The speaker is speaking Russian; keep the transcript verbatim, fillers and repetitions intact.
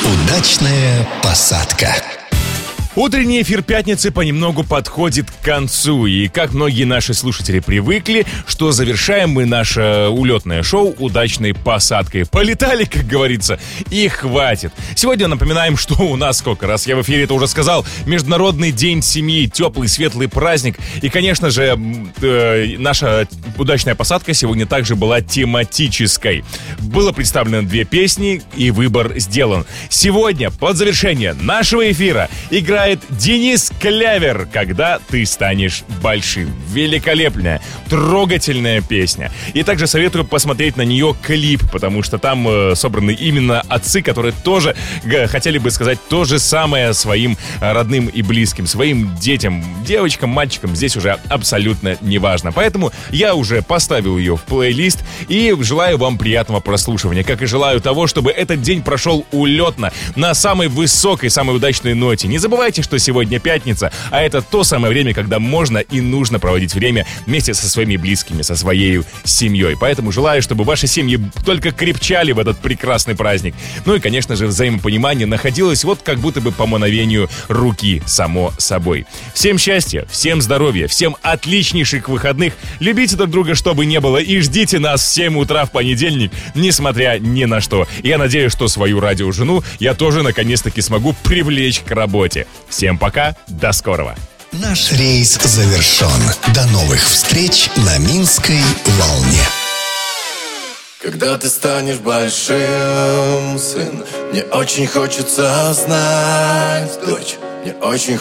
Удачная посадка. Утренний эфир пятницы понемногу подходит к концу. И как многие наши слушатели привыкли, что завершаем мы наше улетное шоу удачной посадкой. Полетали, как говорится, и хватит. Сегодня напоминаем, что у нас, сколько раз я в эфире это уже сказал, Международный день семьи, теплый, светлый праздник. И, конечно же, э, наша удачная посадка сегодня также была тематической. Было представлено две песни, и выбор сделан. Сегодня, под завершение нашего эфира, играет Денис Клявер «Когда ты станешь большим». Великолепная, трогательная песня. И также советую посмотреть на нее клип, потому что там э, собраны именно отцы, которые тоже э, хотели бы сказать то же самое своим родным и близким, своим детям, девочкам, мальчикам. Здесь уже абсолютно неважно. Поэтому я уже поставил ее в плейлист и желаю вам приятного прослушивания. Как и желаю того, чтобы этот день прошел улетно, на самой высокой, самой удачной ноте. Не забывайте, что сегодня пятница, а это то самое время, когда можно и нужно проводить время вместе со своими близкими, со своей семьей. Поэтому желаю, чтобы ваши семьи только крепчали в этот прекрасный праздник. Ну и, конечно же, взаимопонимание находилось вот как будто бы по мановению руки, само собой. Всем счастья, всем здоровья, всем отличнейших выходных. Любите друг друга, чтобы не было, и ждите нас в семь утра в понедельник, несмотря ни на что. Я надеюсь, что свою радиожену я тоже наконец-таки смогу привлечь к работе. Всем пока, до скорого. Наш рейс завершен. До новых встреч на Минской волне. Когда ты станешь большим, сын, мне очень хочется знать, дочь, мне очень